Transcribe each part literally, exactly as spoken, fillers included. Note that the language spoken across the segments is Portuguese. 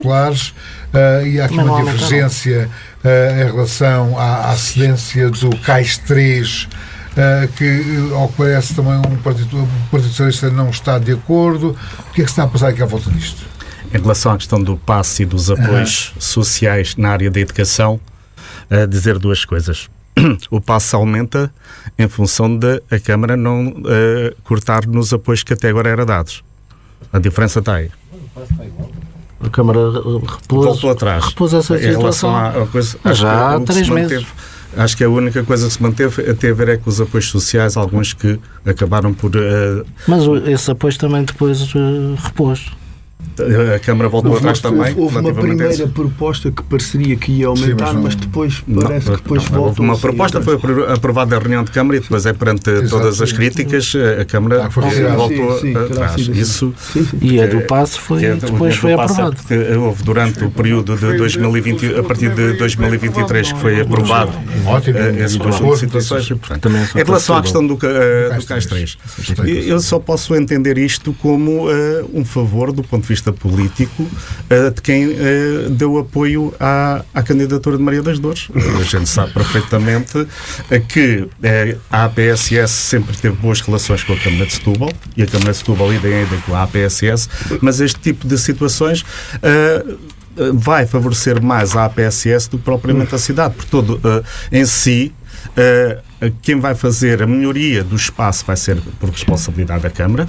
claros, uh, e há aqui uma divergência uh, em relação à, à cedência do Cais três, uh, que, ao que parece, também um partido, um partido socialista não está de acordo. O que é que se está a passar aqui à volta disto? Em relação à questão do passe e dos apoios uhum. sociais na área da educação, a dizer duas coisas. O passe aumenta em função de a Câmara não uh, cortar nos apoios que até agora eram dados. A diferença está aí. A Câmara repôs, voltou atrás. repôs essa em relação situação. à coisa, já há três meses. Acho que a única coisa que se manteve a ter a ver é com os apoios sociais, alguns que acabaram por... Uh, Mas esse apoio também depois uh, repôs. A Câmara voltou atrás também. Houve uma primeira proposta que pareceria que ia aumentar, Sim, mas, mas depois parece não, que depois não, voltou. Uma proposta foi aprovada na reunião de Câmara e depois é perante Exato, todas as críticas a Câmara ah, voltou sim, sim, atrás. Isso, sim, sim. E a do passe foi, é, depois foi aprovado. É houve durante o período de dois mil e vinte, a partir de dois mil e vinte e três que foi aprovado Ótimo, esse conjunto de situações. Portanto, em relação à questão do, uh, do Cais três, eu só posso entender isto como uh, um favor do ponto de vista político uh, de quem uh, deu apoio à, à candidatura de Maria das Dores. A gente sabe perfeitamente uh, que uh, a A P S S sempre teve boas relações com a Câmara de Setúbal e a Câmara de Setúbal ida em ida com a A P S S, mas este tipo de situações uh, vai favorecer mais a A P S S do que propriamente a cidade, por todo uh, em si. Uh, quem vai fazer a melhoria do espaço vai ser por responsabilidade da Câmara.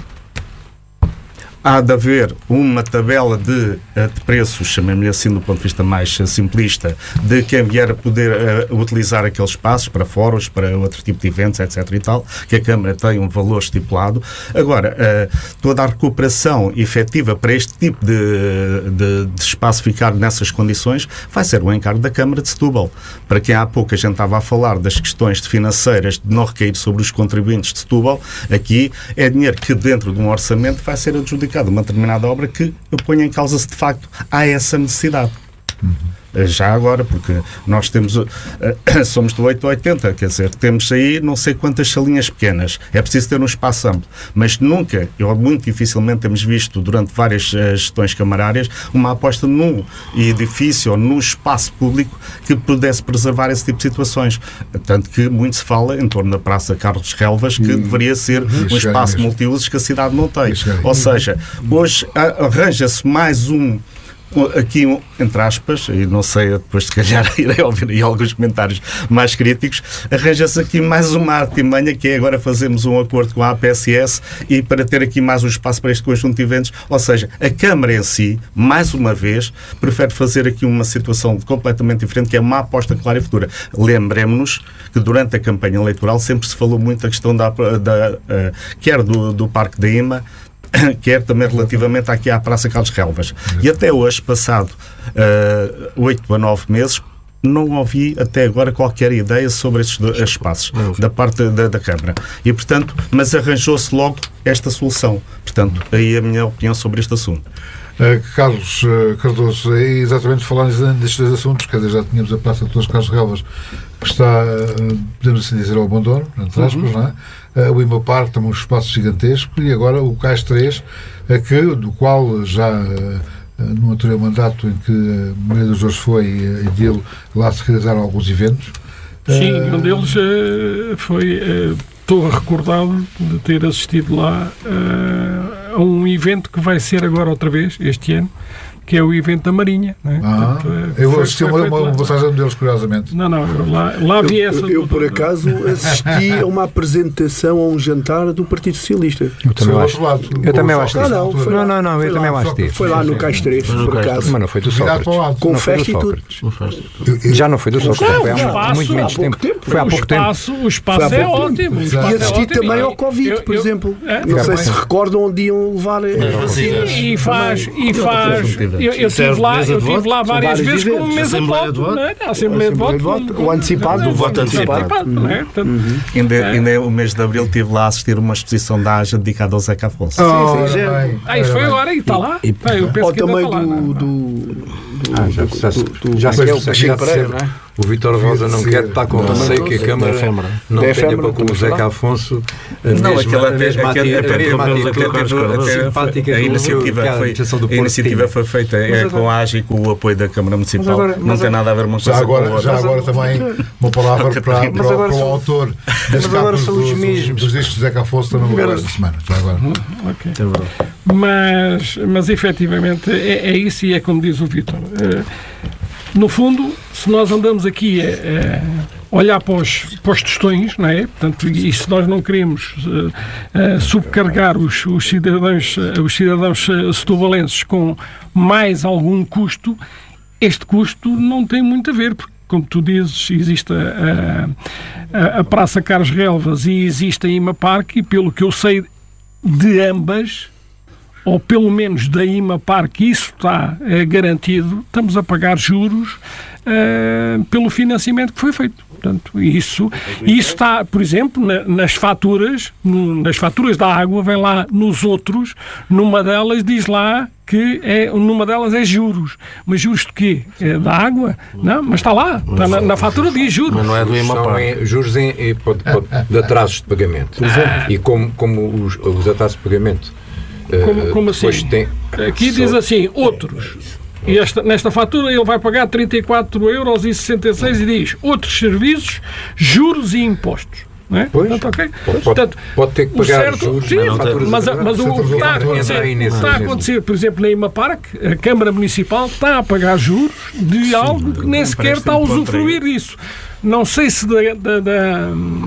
Há de haver uma tabela de, de preços, chamemos-lhe assim do ponto de vista mais simplista, de quem vier a poder uh, utilizar aqueles espaços para fóruns, para outro tipo de eventos, etc e tal, que a Câmara tem um valor estipulado. Agora, uh, toda a recuperação efetiva para este tipo de, de, de espaço ficar nessas condições vai ser um encargo da Câmara de Setúbal. Para quem há pouco a gente estava a falar das questões de financeiras de não recair sobre os contribuintes de Setúbal, aqui é dinheiro que dentro de um orçamento vai ser adjudicado uma determinada obra que põe em causa se de facto há essa necessidade. Uhum. Já agora, porque nós temos uh, somos do oito a oitenta, quer dizer, temos aí não sei quantas salinhas pequenas, é preciso ter um espaço amplo, mas nunca, ou muito dificilmente temos visto durante várias uh, gestões camarárias uma aposta num edifício ou num espaço público que pudesse preservar esse tipo de situações, tanto que muito se fala em torno da Praça Carlos Relvas que hum. deveria ser hum. um espaço multiusos que a cidade não tem, ou seja, hoje arranja-se mais um aqui, entre aspas, e não sei, depois de calhar irei ouvir aí alguns comentários mais críticos, arranja-se aqui mais uma artimanha que é agora fazermos um acordo com a A P S S e para ter aqui mais um espaço para este conjunto de eventos, ou seja, a Câmara em si, mais uma vez, prefere fazer aqui uma situação completamente diferente, que é uma aposta clara e futura. Lembremos-nos que durante a campanha eleitoral sempre se falou muito da questão da, da uh, quer do, do Parque da Ima, quer também relativamente aqui à Praça Carlos Relvas. E até hoje, passado oito uh, a nove meses, não ouvi até agora qualquer ideia sobre estes dois espaços da parte da, da Câmara. E, portanto, mas arranjou-se logo esta solução. Portanto, aí a minha opinião sobre este assunto. Uh, Carlos uh, Cardoso, é exatamente falando destes dois assuntos, quer dizer, já tínhamos a Praça de Carlos Relvas, que está, uh, podemos assim dizer, ao abandono, entre aspas, uhum. não é? Uh, o Ima Parque também um espaço gigantesco, e agora o Cais três, uh, que, do qual já uh, no anterior mandato em que uh, Maria dos Dores foi uh, e dele, lá se realizaram alguns eventos. Sim, uh, um deles uh, foi, uh, estou recordado de ter assistido lá uh, a um evento que vai ser agora outra vez, este ano, que é o evento da Marinha. Não é? Ah, Portanto, eu foi, assisti foi uma, uma passagem deles, curiosamente. Não, não, eu lá, lá vi eu, essa... Eu, eu por acaso, assisti a uma apresentação, a um jantar do Partido Socialista. Eu também acho. Lado, eu também acho. Não, não, foi não, não, não, eu também acho. Foi lá no Cais três, por acaso. Mas não foi do Sócrates. Com festa e tudo. Já não foi do Sócrates, foi há muito menos tempo. Foi há pouco tempo. O espaço é ótimo. E assisti também ao Covid, por exemplo. Não sei se recordam onde iam levar... E faz... Eu estive lá Eu estive lá várias vezes com uma mesa de voto. A Assembleia de Voto. O antecipado. O voto antecipado. Ainda o mês de Abril estive lá a assistir uma exposição da A G A dedicada ao Zeca Afonso. Sim, sim, sim. Ah, isso foi agora e está lá. Eu penso que também do... Ah, já, já, já, já, já, já, já, o Vítor Rosa não quer estar com receio que a Câmara não tenha para com o Zeca Afonso não, aquela a iniciativa foi feita com a A G e com o apoio da Câmara Municipal, não tem nada a ver uma coisa com a outra. Já agora também uma palavra para o autor das capas dos discos de Zeca Afonso também vou esta semana, já agora. Mas, mas efetivamente é, é isso, e é como diz o Vítor. Uh, no fundo, se nós andamos aqui a, a olhar para os, para os tostões, não é? Portanto, e se nós não queremos uh, uh, subcarregar os, os cidadãos, uh, os cidadãos uh, setubalenses com mais algum custo, este custo não tem muito a ver, porque, como tu dizes, existe a, a, a Praça Carlos Relvas e existe a IMAParque, e pelo que eu sei de ambas, ou pelo menos da IMAParque, isso está é, garantido, estamos a pagar juros uh, pelo financiamento que foi feito. Portanto, isso, isso está, por exemplo, na, nas faturas, no, nas faturas da água, vem lá nos outros, numa delas diz lá que é, numa delas é juros. Mas juros de quê? É da água? Não, mas está lá, está na, na fatura diz juros. Mas não é do IMAParque. Juros em, em, pode, pode, de atrasos de pagamento. Ah. E como, como os, os atrasos de pagamento. Como, como assim? Tem... Aqui diz assim, outros. E esta, nesta fatura ele vai pagar trinta e quatro euros e sessenta e seis e diz outros serviços, juros e impostos. Não é? Pois, Portanto, okay? pode, Portanto, pode ter que pagar certo, juros, sim, mas, mas, mas, mas o que está a acontecer, está a acontecer, por exemplo, na IMAParque, a Câmara Municipal está a pagar juros de sim, algo que nem sequer está a usufruir disso. Não sei se da, da, da,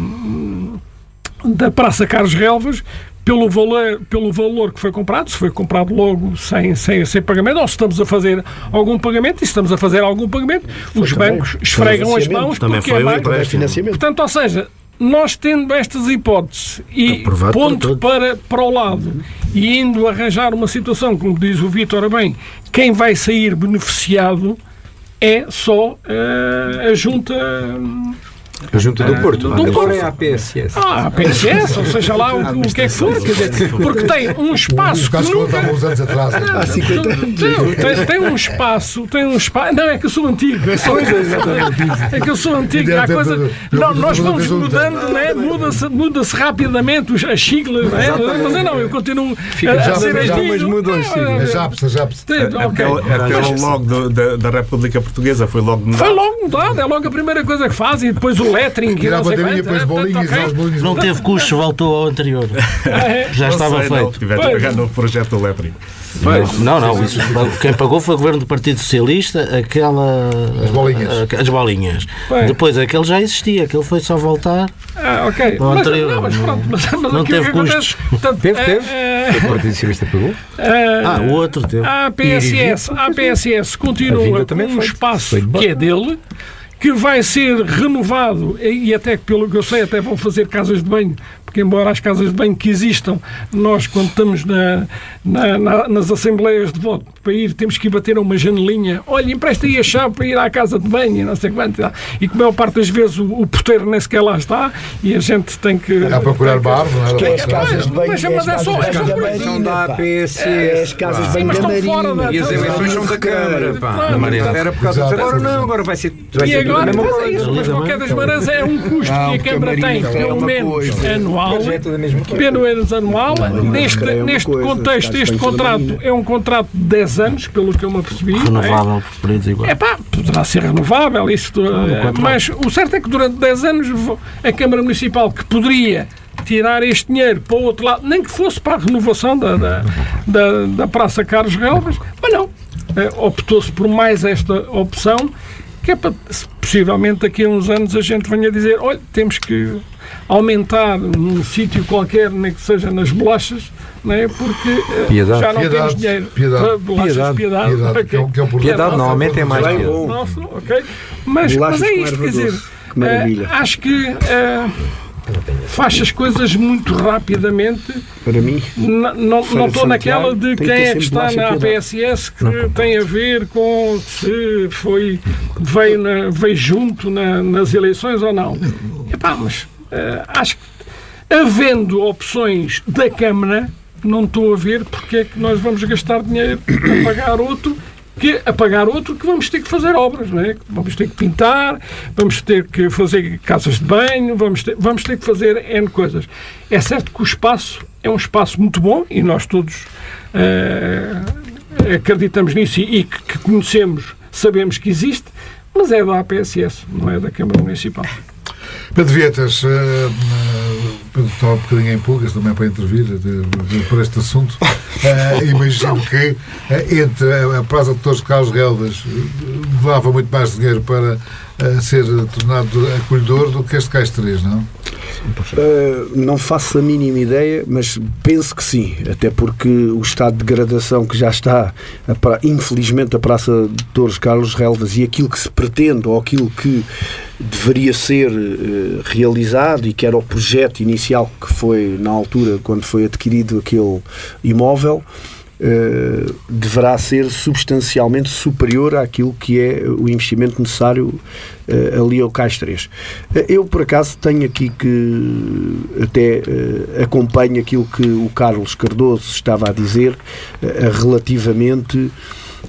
da Praça Carlos Relvas, pelo valor, pelo valor que foi comprado, se foi comprado logo sem, sem, sem pagamento, ou se estamos a fazer algum pagamento, e se estamos a fazer algum pagamento, foi os também. bancos esfregam as mãos também porque foi é mais. Portanto, ou seja, nós tendo estas hipóteses e ponto para, para o lado e indo arranjar uma situação, como diz o Vítor bem, quem vai sair beneficiado é só uh, a junta... A Junta do Porto. Do Porto é a P S S. Ah, a P S S, ou seja lá o, o que é que for, quer dizer, porque tem um espaço que nunca... Há uns anos atrás. Há cinquenta anos. Tem, tem um espaço, tem um espaço... Não, é que eu sou antigo. É, só... é que eu sou antigo. Há coisa... Não, nós vamos mudando, né? Muda-se muda rapidamente as siglas, né? Mas eu não, eu continuo a ser antigo. Mas mudam as siglas. A JAPS, a JAPS. Até o logo da República Portuguesa foi logo mudado. Foi logo mudado, é logo a primeira coisa que faz, e depois o lettering, não, bolinhas, não teve custos, voltou ao anterior. É, já estava sei, feito. Tiveste de pegar no projeto do lettering. Não, não, isso, quem pagou foi o governo do Partido Socialista, aquela. As bolinhas. A, as bolinhas. Depois aquele já existia, aquele foi só voltar. Ah, ok. Ao mas, anterior. Não, mas pronto, mas, mas não teve custos. Portanto, teve, teve. É, o Partido Socialista pagou? É, ah, o outro teve. A P S S, a P S S continua com um espaço que é dele, que vai ser renovado, e até pelo que eu sei até vão fazer casas de banho, porque embora as casas de banho que existam, nós quando estamos na, na, na, nas assembleias de voto para ir, temos que ir bater a uma janelinha, olha, empresta aí a chave para ir à casa de banho, não sei quanto, e como a maior parte das vezes o, o porteiro nem sequer lá está, e a gente tem que... É a procurar bar, não é? As casas de banho, mas, mas é só... São da A P S S. As casas de banho da Marinha. E as eleições são da Câmara, pá. Na Marinha. Era por causa agora não, agora vai ser... E agora, mas é isso, mas de qualquer das maneiras é um custo que a Câmara tem, pelo menos anual, pelo menos anual, neste, neste contexto, este contrato é um contrato de dez anos, pelo que eu me apercebi. Renovável por períodos iguais. É pá, poderá ser renovável, isso, mas o certo é que durante dez anos a Câmara Municipal, que poderia tirar este dinheiro para o outro lado, nem que fosse para a renovação da, da, da, da Praça Carlos Relvas, mas não, optou-se por mais esta opção, que é para, possivelmente, daqui a uns anos a gente venha dizer, olha, temos que aumentar num sítio qualquer, nem que seja nas bolachas, não é? Porque piedade. já não piedade. temos dinheiro. Piedade. Bolachas, piedade. Piedade, piedade. Okay. Que é o, que é o piedade normalmente é mais piedade. Nossa, okay. mas, mas é isto, quer dizer, uh, acho que uh, faz as coisas muito rapidamente. Para mim, não estou naquela de quem é que está na A P S S que não tem a ver com se foi, veio, na, veio junto na, nas eleições ou não. Epá, mas uh, acho que, havendo opções da Câmara, não estou a ver porque é que nós vamos gastar dinheiro a pagar outro que a pagar outro que vamos ter que fazer obras, não é? Vamos ter que pintar, vamos ter que fazer casas de banho, vamos ter, vamos ter que fazer N coisas. É certo que o espaço é um espaço muito bom e nós todos uh, acreditamos nisso e, e que, que conhecemos, sabemos que existe, mas é da A P S S, não é da Câmara Municipal. Pedro Vietas, uh, Pedro estava um bocadinho em pulgas também para intervir de, de, por este assunto. Uh, imagino que uh, entre a Praça de Torres Carlos Relvas uh, levava muito mais dinheiro para uh, ser tornado acolhedor do que este Cais três, não? Uh, não faço a mínima ideia, mas penso que sim, até porque o estado de degradação que já está, a, infelizmente, a Praça de Torres Carlos Relvas e aquilo que se pretende ou aquilo que deveria ser uh, realizado e que era o projeto inicial que foi na altura quando foi adquirido aquele imóvel, Uh, deverá ser substancialmente superior àquilo que é o investimento necessário uh, ali ao Cais três. Uh, eu, por acaso, tenho aqui que até uh, acompanho aquilo que o Carlos Cardoso estava a dizer uh, relativamente uh,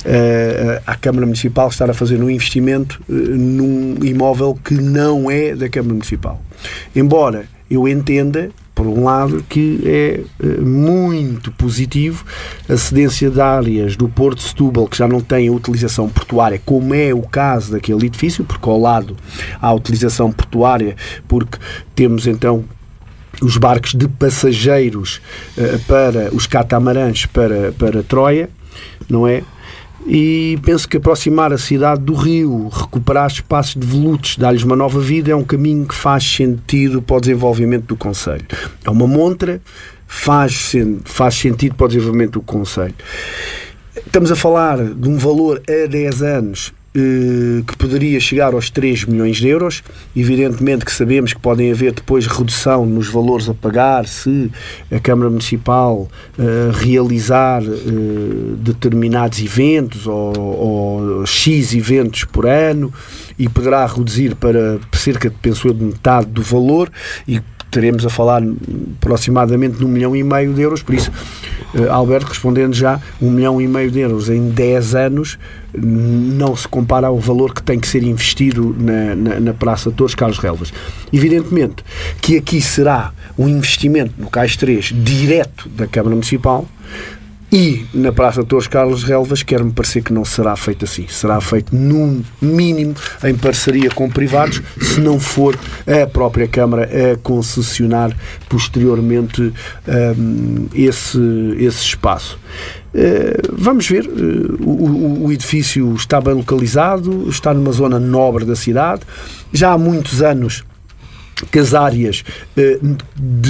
à Câmara Municipal estar a fazer um investimento uh, num imóvel que não é da Câmara Municipal. Embora eu entenda, por um lado, que é uh, muito positivo a cedência de áreas do Porto de Setúbal que já não têm a utilização portuária, como é o caso daquele edifício, porque ao lado há a utilização portuária, porque temos então os barcos de passageiros uh, para os catamarãs para, para Troia, não é? E penso que aproximar a cidade do Rio, recuperar espaços de volutos, dar-lhes uma nova vida, é um caminho que faz sentido para o desenvolvimento do concelho. É uma montra, faz, faz sentido para o desenvolvimento do concelho. Estamos a falar de um valor a dez anos eh, que poderia chegar aos três milhões de euros. Evidentemente que sabemos que podem haver depois redução nos valores a pagar se a Câmara Municipal eh, realizar eh, determinados eventos ou, ou X eventos por ano e poderá reduzir para cerca de, penso eu, de metade do valor e estaremos a falar aproximadamente de um milhão e meio de euros, por isso, uh, Alberto, respondendo já, um milhão e meio de euros em dez anos não se compara ao valor que tem que ser investido na, na, na Praça de Torres Carlos Relvas. Evidentemente que aqui será um investimento no Cais três direto da Câmara Municipal. E na Praça de Torres Carlos Relvas quer-me parecer que não será feito assim. Será feito num mínimo em parceria com privados, se não for a própria Câmara a concessionar posteriormente um, esse, esse espaço. Uh, vamos ver, uh, o, o edifício está bem localizado, está numa zona nobre da cidade, já há muitos anos que as áreas uh,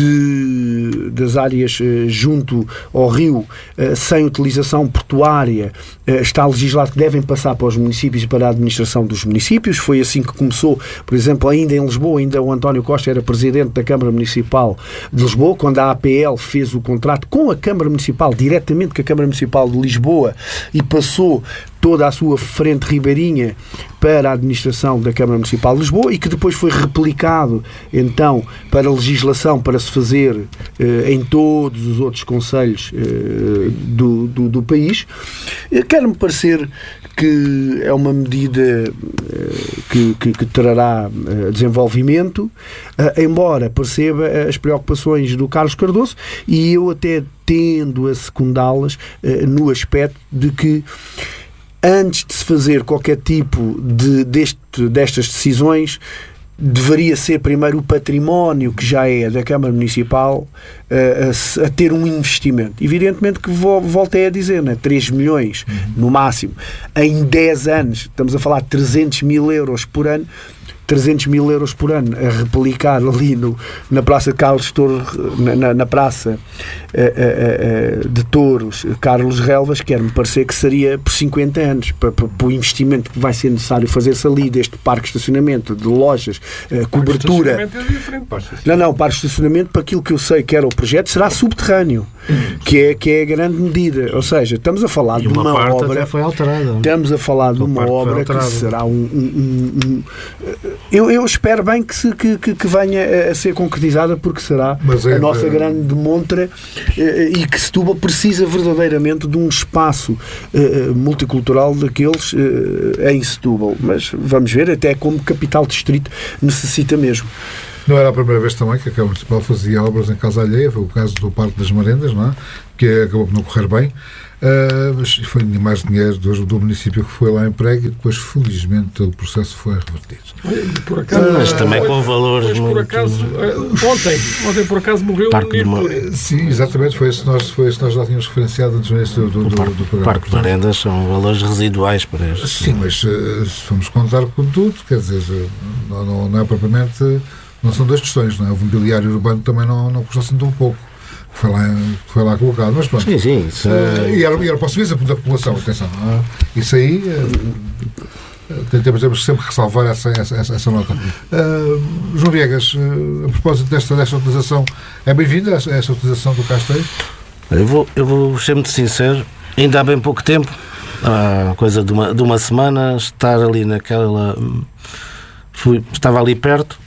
de, das áreas uh, junto ao rio uh, sem utilização portuária uh, está legislado que devem passar para os municípios e para a administração dos municípios. Foi assim que começou, por exemplo, ainda em Lisboa, ainda o António Costa era presidente da Câmara Municipal de Lisboa, quando a A P L fez o contrato com a Câmara Municipal, diretamente com a Câmara Municipal de Lisboa, e passou toda a sua frente ribeirinha para a administração da Câmara Municipal de Lisboa e que depois foi replicado então para a legislação para se fazer eh, em todos os outros concelhos eh, do, do, do país. Quer-me parecer que é uma medida eh, que, que, que trará eh, desenvolvimento, eh, embora perceba as preocupações do Carlos Cardoso, e eu até tendo a secundá-las eh, no aspecto de que antes de se fazer qualquer tipo de, deste, destas decisões, deveria ser primeiro o património que já é da Câmara Municipal a, a, a ter um investimento. Evidentemente que vo, voltei a dizer, né? três milhões no máximo, em dez anos, estamos a falar de trezentos mil euros por ano, trezentos mil euros por ano a replicar ali no, na Praça de Carlos Torres, na, na, na Praça uh, uh, uh, de Touros Carlos Relvas, quer-me parecer que seria por cinquenta anos, para, para, para o investimento que vai ser necessário fazer-se ali, deste parque de estacionamento, de lojas, uh, cobertura. É diferente. Não, não, parque de estacionamento, para aquilo que eu sei que era o projeto, será subterrâneo, que é, que é a grande medida. Ou seja, estamos a falar e de uma, uma obra. Foi alterada. Estamos a falar de uma, uma obra que será um, um, um, um Eu, eu espero bem que, se, que, que, que venha a ser concretizada, porque será é, a nossa é... grande montra e que Setúbal precisa verdadeiramente de um espaço uh, multicultural daqueles uh, em Setúbal. Mas vamos ver, até como capital distrito necessita mesmo. Não era a primeira vez também que a Câmara Municipal fazia obras em casa alheia, foi o caso do Parque das Marendas, não é? Que acabou por não correr bem. Uh, mas foi mais dinheiro do, do município que foi lá emprego e depois, felizmente, o processo foi revertido. Por acaso, mas também com valores mas, muito... por acaso, ontem, ontem por acaso morreu Parque um uma... Sim, exatamente, foi isso que nós, foi isso que nós já tínhamos referenciado antes do, do, do, Parque, do programa. Parque de Marendas são valores residuais para este. Sim, mas uh, se vamos contar com tudo, quer dizer, não, não, não é propriamente... Não são duas questões, não é? O mobiliário urbano também não, não custa assim tão pouco. Foi lá, foi lá colocado, mas pronto. Sim, sim. Isso é... uh, e, era, e era para o serviço da população, atenção. Uh, isso aí, uh, temos, temos sempre que ressalvar essa, essa, essa, essa nota. Uh, João Viegas, uh, a propósito desta, desta utilização, é bem-vinda esta, esta utilização do Castelo? Eu vou, eu vou ser muito sincero, ainda há bem pouco tempo, há coisa de uma, de uma semana, estar ali naquela... Fui, estava ali perto.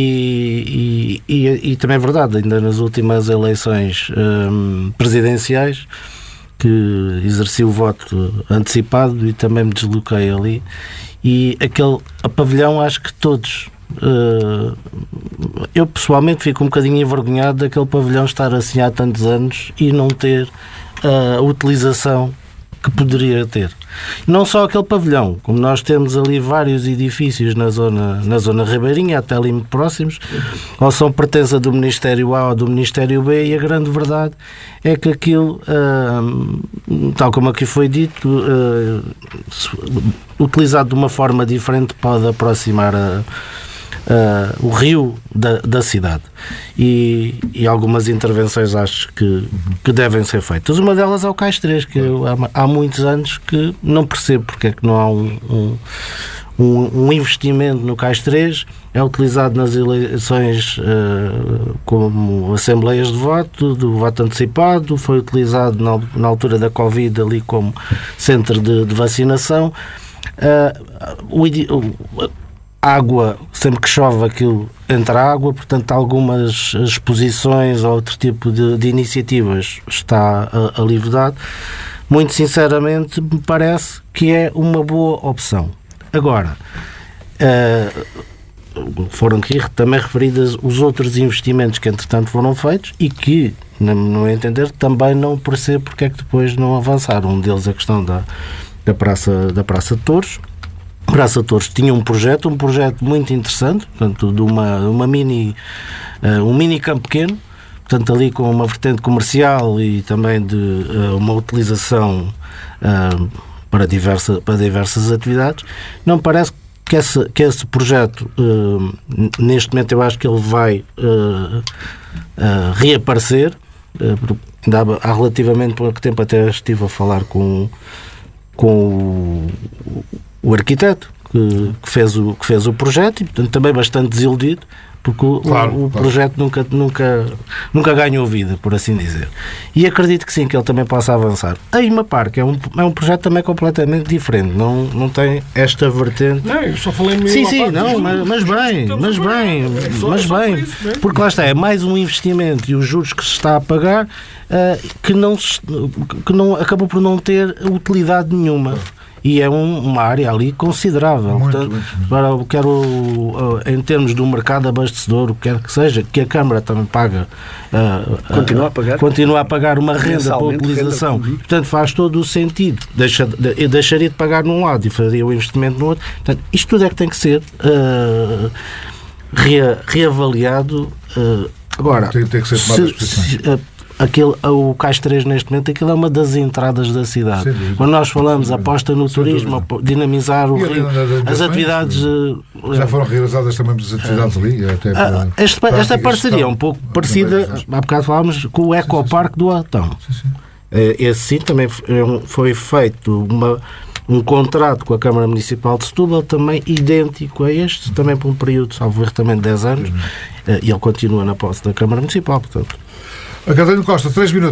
E, e, e, e também é verdade, ainda nas últimas eleições hum, presidenciais que exerci o voto antecipado e também me desloquei ali e aquele a pavilhão, acho que todos uh, eu pessoalmente fico um bocadinho envergonhado daquele pavilhão estar assim há tantos anos e não ter uh, a utilização que poderia ter. Não só aquele pavilhão, como nós temos ali vários edifícios na zona, na zona ribeirinha, até ali muito próximos, ou são pertença do Ministério A ou do Ministério B, e a grande verdade é que aquilo, uh, tal como aqui foi dito, uh, utilizado de uma forma diferente pode aproximar a Uh, o rio da, da cidade e, e algumas intervenções acho que, que devem ser feitas. Uma delas é o Cais três, que eu, há, há muitos anos que não percebo porque é que não há um, um, um investimento no Cais três. É utilizado nas eleições uh, como assembleias de voto, do voto antecipado, foi utilizado na, na altura da Covid ali como centro de, de vacinação. Uh, o, o água, sempre que chove aquilo entra água, portanto algumas exposições ou outro tipo de, de iniciativas está ali vedado. Muito sinceramente me parece que é uma boa opção. Agora, uh, foram aqui também referidas os outros investimentos que entretanto foram feitos e que, no meu entender, também não percebo porque é que depois não avançaram. Um deles é a questão da, da, praça, da Praça de Touros. Praça de Touros tinha um projeto, um projeto muito interessante, portanto, de uma, uma mini, uh, um mini campo pequeno, portanto, ali com uma vertente comercial e também de uh, uma utilização uh, para, diversa, para diversas atividades. Não parece que esse, que esse projeto, uh, neste momento, eu acho que ele vai uh, uh, reaparecer. Uh, há, há relativamente pouco tempo até estive a falar com, com o o arquiteto que, que, fez o, que fez o projeto e, portanto, também bastante desiludido porque o, claro, o, o claro. projeto nunca, nunca, nunca ganhou vida, por assim dizer. E acredito que sim, que ele também possa avançar. A IMA Parque é um, é um projeto também completamente diferente, não, não tem esta vertente. Não, eu só falei mesmo. Sim, sim, não, mas, mas bem, mas bem, mas bem, porque lá está, é mais um investimento e os juros que se está a pagar uh, que, não, que não acabou por não ter utilidade nenhuma. E é um, uma área ali considerável. Muito, portanto, muito, para, eu quero, uh, em termos do mercado abastecedor, o que quer que seja, que a Câmara também paga, uh, continua, a pagar. continua a pagar uma renda para a utilização. Renda, portanto, faz todo o sentido. Deixa, de, eu deixaria de pagar num lado e faria o investimento no outro. Portanto, isto tudo é que tem que ser uh, rea, reavaliado. Uh, agora, tem, tem que ser tomado se, Aquele, o Cais três neste momento, aquilo é uma das entradas da cidade. Quando nós falamos aposta no turismo, dinamizar o rio, as atividades... Já foram realizadas também as atividades uh, ali? Até uh, este, esta parceria é um pouco parecida, há bocado falámos, com o Ecoparque do Atão. Esse sim também foi feito uma, um contrato com a Câmara Municipal de Setúbal, também idêntico a este, também por um período, salvo erro, também de dez anos, uh, e ele continua na posse da Câmara Municipal, portanto. A Catarina Costa, três minutos.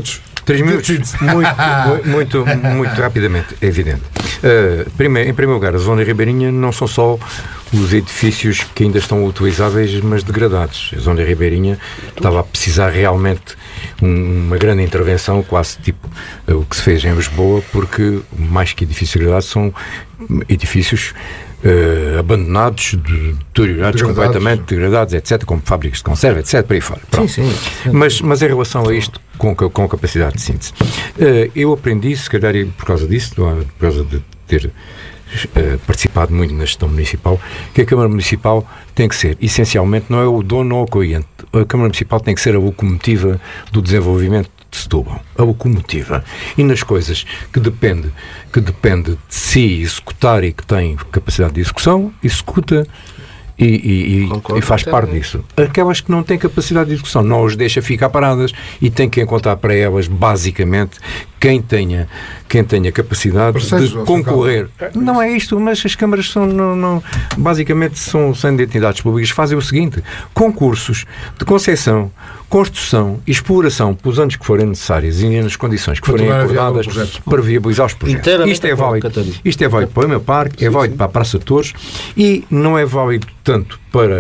Três minutos. Muito, muito, muito rapidamente, é evidente. Uh, primeiro, em primeiro lugar, a zona ribeirinha não são só os edifícios que ainda estão utilizáveis, mas degradados. A zona ribeirinha estava a precisar realmente um, uma grande intervenção, quase tipo uh, o que se fez em Lisboa, porque mais que edifícios degradados, são edifícios Uh, abandonados, deteriorados, completamente degradados, etcétera, como fábricas de conserva, etcétera, por aí fora. Sim, sim. Mas, mas em relação a isto, com, com capacidade de síntese, uh, eu aprendi, se calhar por causa disso, por causa de ter uh, participado muito na gestão municipal, que a Câmara Municipal tem que ser, essencialmente, não é o dono ou o cliente. A Câmara Municipal tem que ser a locomotiva do desenvolvimento de Setúbal, a locomotiva. E nas coisas que depende, que depende de si executar e que tem capacidade de execução, executa e, e, e faz parte disso. Aquelas que não têm capacidade de execução, não os deixa ficar paradas e tem que encontrar para elas, basicamente, quem tenha, quem tenha capacidade de concorrer. Não é isto, mas as câmaras são, não, não, basicamente, são, são de entidades públicas, fazem o seguinte: concursos de concessão, construção e exploração pelos anos que forem necessários e nas condições que forem acordadas para viabilizar os projetos. Isto é válido, isto é válido para o meu parque, é válido para a Praça de Torres e não é válido tanto para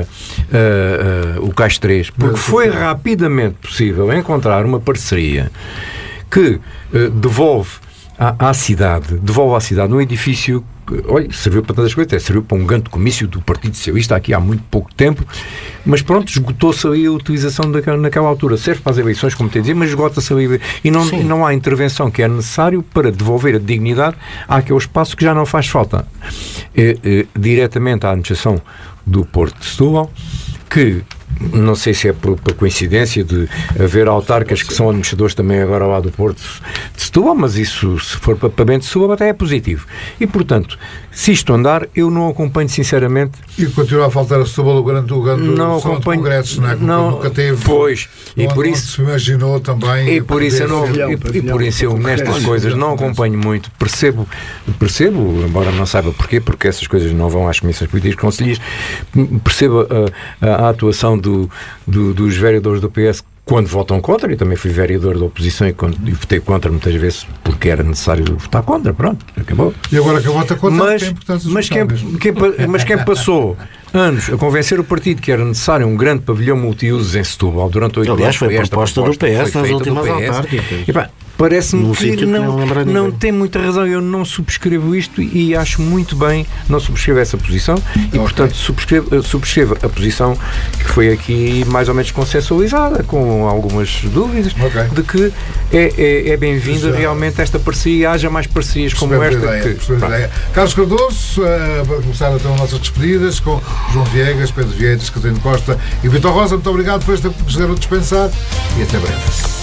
uh, uh, o Cais três, porque foi rapidamente possível encontrar uma parceria que uh, devolve à, à cidade, devolve à cidade um edifício que, olha, serviu para tantas coisas, serviu para um grande comício do Partido Socialista aqui há muito pouco tempo, mas pronto, esgotou-se ali a utilização daquela, naquela altura. Serve para as eleições, como te dizia, mas esgota-se ali e não, não há intervenção que é necessário para devolver a dignidade àquele espaço que já não faz falta. É, é, diretamente à administração do Porto de Setúbal, que não sei se é por, por coincidência de haver autarcas que são administradores também agora lá do Porto de Setúbal, mas isso, se for para bem de Setúbal, até é positivo. E, portanto, se isto andar, eu não acompanho sinceramente. E continua a faltar a Setúbal o grande, o grande não acompanho, de congressos, não é? Não, nunca teve. Pois, e por isso se imaginou também. E por isso eu não, e, e por isso eu nestas coisas não acompanho muito, percebo, percebo, embora não saiba porquê, porque essas coisas não vão às comissões políticas conselheiras, percebo a, a, a atuação do, do, dos vereadores do P S quando votam contra. Eu também fui vereador da oposição e, quando, e votei contra muitas vezes porque era necessário votar contra, pronto, acabou. E agora que eu voto contra, mas, quem, mas, quem, quem, mas quem passou anos a convencer o partido que era necessário um grande pavilhão multiusos em Setúbal durante oito anos. Aliás, foi a proposta, proposta do P S nas últimas autárquicas. Parece-me que, que não, não tem muita razão. Eu não subscrevo isto e acho muito bem não subscrevo essa posição e, okay. portanto, subscrevo, subscrevo a posição que foi aqui mais ou menos consensualizada, com algumas dúvidas, okay. de que é, é, é bem-vinda realmente esta parceria, haja mais parcerias como esta. Ideia, que, Carlos Cardoso, uh, para começar então as nossas despedidas com João Viegas, Pedro Vieiras, Catarina Costa e Vitor Rosa. Muito obrigado por este chegar a dispensar e até breve.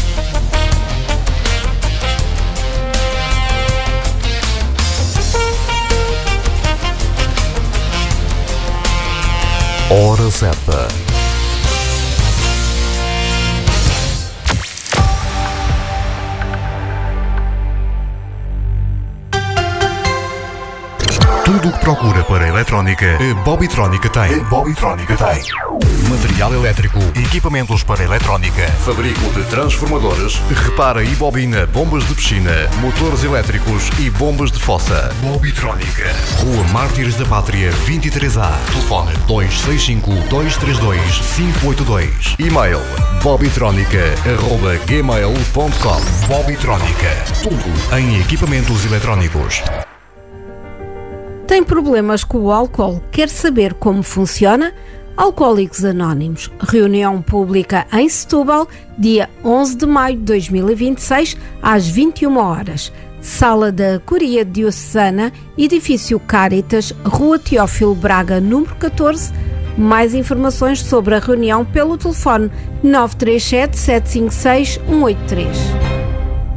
Hora certa. Tudo o que procura para a eletrónica, a Bobitrónica tem. A Bobitrónica tem. Material elétrico, equipamentos para eletrónica, fabrico de transformadores, repara e bobina bombas de piscina, motores elétricos e bombas de fossa. Bobitrónica. Rua Mártires da Pátria vinte e três A. Telefone dois seis cinco, dois três dois, cinco oito dois. E-mail bobitrónica arroba gmail ponto com. Bobitrónica. Tudo em equipamentos eletrónicos. Tem problemas com o álcool? Quer saber como funciona? Alcoólicos Anónimos. Reunião pública em Setúbal, dia onze de maio de dois mil e vinte e seis, às vinte e uma horas. Sala da Curia Diocesana, Edifício Cáritas, Rua Teófilo Braga, número catorze. Mais informações sobre a reunião pelo telefone nove três sete, sete cinco seis, um oito três.